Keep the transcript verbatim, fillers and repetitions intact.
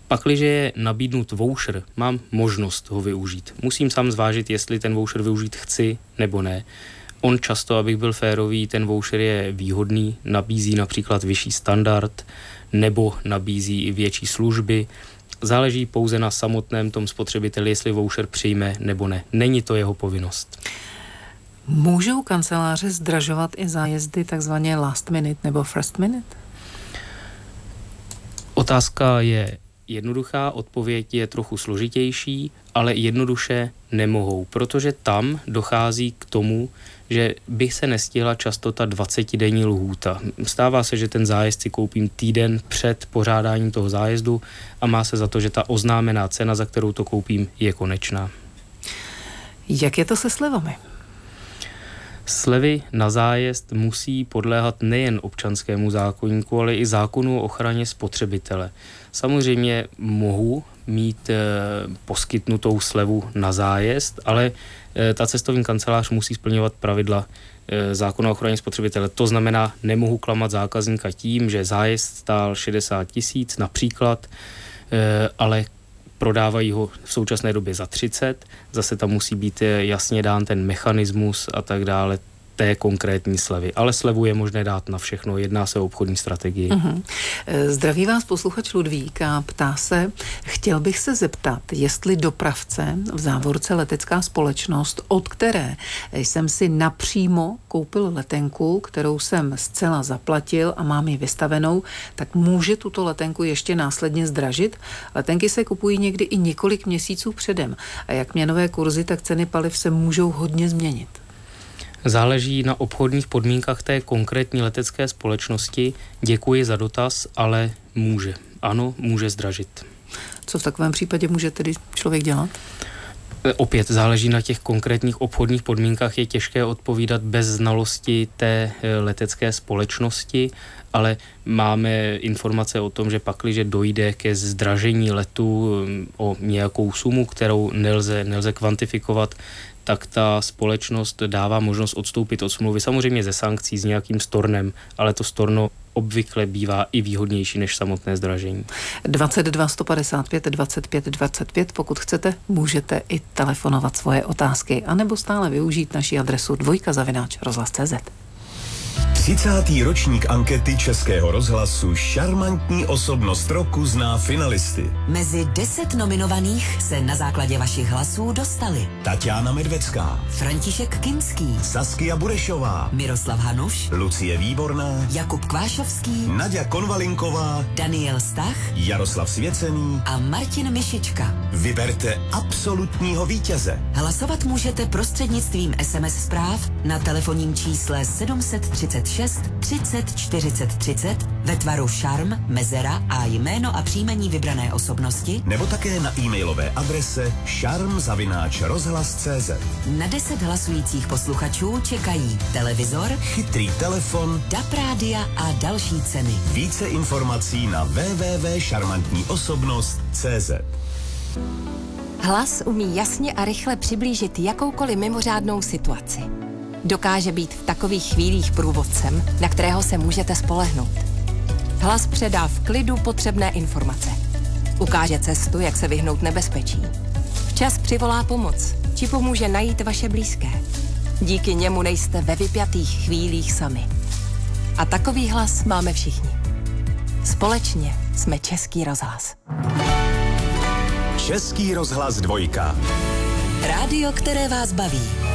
Pakliže je nabídnut voucher, mám možnost ho využít. Musím sám zvážit, jestli ten voucher využít chci nebo ne. On často, abych byl férový, ten voucher je výhodný, nabízí například vyšší standard nebo nabízí i větší služby. Záleží pouze na samotném tom spotřebiteli, jestli voucher přijme nebo ne. Není to jeho povinnost. Můžou kanceláře zdražovat i zájezdy takzvaně last minute nebo first minute? Otázka je jednoduchá, odpověď je trochu složitější, ale jednoduše nemohou, protože tam dochází k tomu, že by se nestihla často ta dvacetidenní lhůta. Stává se, že ten zájezd si koupím týden před pořádáním toho zájezdu a má se za to, že ta oznámená cena, za kterou to koupím, je konečná. Jak je to se slevami? Slevy na zájezd musí podléhat nejen občanskému zákoníku, ale i zákonu o ochraně spotřebitele. Samozřejmě mohu mít e, poskytnutou slevu na zájezd, ale e, ta cestovní kancelář musí splňovat pravidla e, zákona o ochraně spotřebitele. To znamená, nemohu klamat zákazníka tím, že zájezd stál šedesát tisíc například, e, ale prodávají ho v současné době za třicet, zase tam musí být jasně dán ten mechanismus a tak dále té konkrétní slevy. Ale slevu je možné dát na všechno, jedná se o obchodní strategii. Uh-huh. Zdraví vás posluchač Ludvík a ptá se, chtěl bych se zeptat, jestli dopravce, v závorce letecká společnost, od které jsem si napřímo koupil letenku, kterou jsem zcela zaplatil a mám ji vystavenou, tak může tuto letenku ještě následně zdražit? Letenky se kupují někdy i několik měsíců předem a jak měnové kurzy, tak ceny paliv se můžou hodně změnit. Záleží na obchodních podmínkách té konkrétní letecké společnosti. Děkuji za dotaz, ale může. Ano, může zdražit. Co v takovém případě může tedy člověk dělat? Opět záleží na těch konkrétních obchodních podmínkách, je těžké odpovídat bez znalosti té letecké společnosti, ale máme informace o tom, že pakliže dojde ke zdražení letu o nějakou sumu, kterou nelze, nelze kvantifikovat, tak ta společnost dává možnost odstoupit od smlouvy, samozřejmě ze sankcí s nějakým stornem, ale to storno obvykle bývá i výhodnější než samotné zdražení. dvacet dva sto padesát pět dvacet pět dvacet pět, pokud chcete, můžete i telefonovat svoje otázky, anebo stále využít naši adresu dvojka zavináč rozhlas tečka cé zet. třicátý ročník ankety Českého rozhlasu Šarmantní osobnost roku zná finalisty. Mezi deset nominovaných se na základě vašich hlasů dostali Tatiana Medvecká, František Kinský, Saskia Burešová, Miroslav Hanuš, Lucie Výborná, Jakub Kvášovský, Naďa Konvalinková, Daniel Stach, Jaroslav Svěcený a Martin Mišička. Vyberte absolutního vítěze. Hlasovat můžete prostřednictvím es em es zpráv na telefonním čísle sedm set třicet šest třicet čtyřicet třicet ve tvaru šarm, mezera a jméno a příjmení vybrané osobnosti, nebo také na e-mailové adrese šarm zavináč rozhlas tečka cé zet. Na deset hlasujících posluchačů čekají televizor, chytrý telefon, D A B rádia a další ceny. Více informací na w w w tečka šarmantní osobnost tečka cé zet. Hlas umí jasně a rychle přiblížit jakoukoliv mimořádnou situaci. Dokáže být v takových chvílích průvodcem, na kterého se můžete spolehnout. Hlas předá v klidu potřebné informace. Ukáže cestu, jak se vyhnout nebezpečí. Včas přivolá pomoc, či pomůže najít vaše blízké. Díky němu nejste ve vypjatých chvílích sami. A takový hlas máme všichni. Společně jsme Český rozhlas. Český rozhlas dvojka. Rádio, které vás baví.